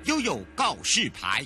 悠悠告示牌。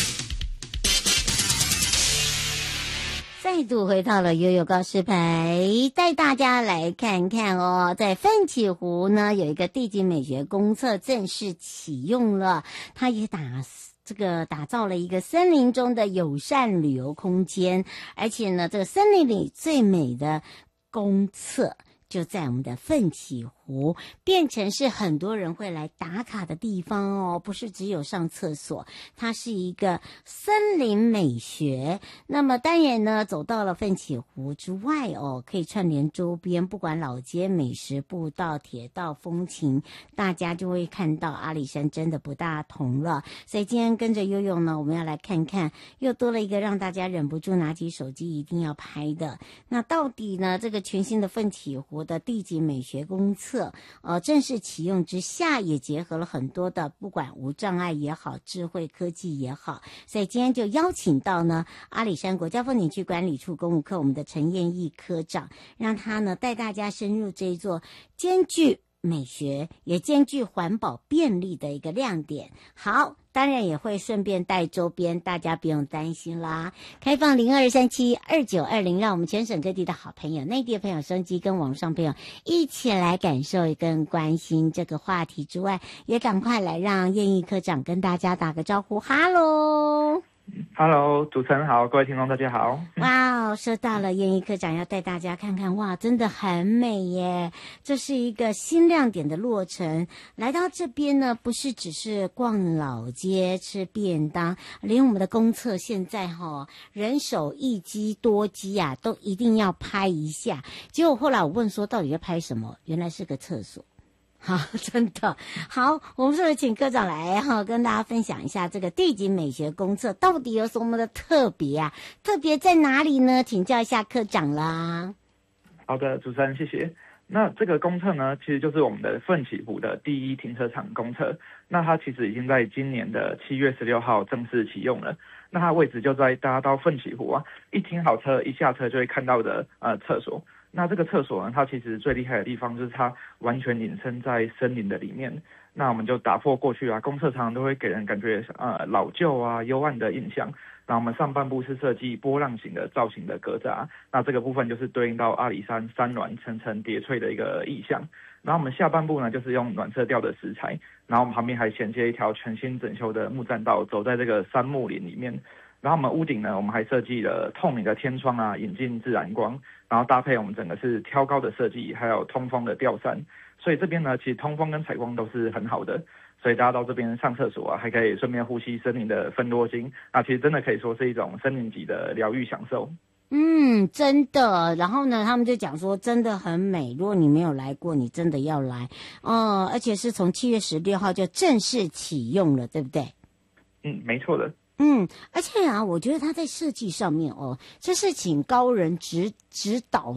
再度回到了悠悠告示牌，带大家来看看哦，在奋起湖呢有一个地景美学公厕正式启用了，它也打造了一个森林中的友善旅游空间，而且呢，这个森林里最美的公厕就在我们的奋起湖，变成是很多人会来打卡的地方哦，不是只有上厕所，它是一个森林美学。那么当然呢，走到了奋起湖之外哦，可以串联周边，不管老街、美食、步道、铁道、风情，大家就会看到阿里山真的不大同了。所以今天跟着悠悠呢，我们要来看看，又多了一个让大家忍不住拿起手机一定要拍的。那到底呢，这个全新的奋起湖的地景美学公厕正式启用之下，也结合了很多的不管无障碍也好，智慧科技也好，所以今天就邀请到呢阿里山国家风景区管理处公务科我们的陈彦义科长，让他呢带大家深入这一座兼具美学也兼具环保便利的一个亮点。好，当然也会顺便带周边，大家不用担心啦。开放02372920，让我们全省各地的好朋友、内地的朋友、收音机跟网上朋友一起来感受跟关心这个话题之外，也赶快来让彦义科长跟大家打个招呼。哈喽 Hello， 主持人好，各位听众大家好。 哇，说到了彦义科长要带大家看看，哇，真的很美耶！这是一个新亮点的落成。来到这边呢，不是只是逛老街吃便当，连我们的公厕现在人手一机多机啊，都一定要拍一下。结果后来我问说，到底要拍什么？原来是个厕所。好，真的好，我们是不是请科长来跟大家分享一下这个地景美学公厕到底有什么的特别啊？特别在哪里呢？请教一下科长啦。 好的，主持人谢谢。那这个公厕呢，其实就是我们的奋起湖的第一停车场公厕。那它其实已经在今年的7月16号正式启用了。那它位置就在大家到奋起湖啊，一停好车一下车就会看到的厕所。那这个厕所呢，它其实最厉害的地方就是它完全隐身在森林的里面。那我们就打破过去公厕常常都会给人感觉老旧幽暗的印象。那我们上半部是设计波浪形的造型的格栅，那这个部分就是对应到阿里山山峦层层叠翠的一个意象。然后我们下半部呢，就是用暖色调的石材，然后我们旁边还衔接一条全新整修的木栈道，走在这个杉木林里面。然后我们屋顶呢，我们还设计了透明的天窗引进自然光，然后搭配我们整个是挑高的设计，还有通风的吊扇，所以这边呢，其实通风跟采光都是很好的，所以大家到这边上厕所还可以顺便呼吸森林的芬多精，那其实真的可以说是一种森林级的疗愈享受。 真的。然后呢，他们就讲说真的很美，如果你没有来过，你真的要来而且是从7月16号就正式启用了，对不对？ 没错的。 而且我觉得他在设计上面这是请高人指导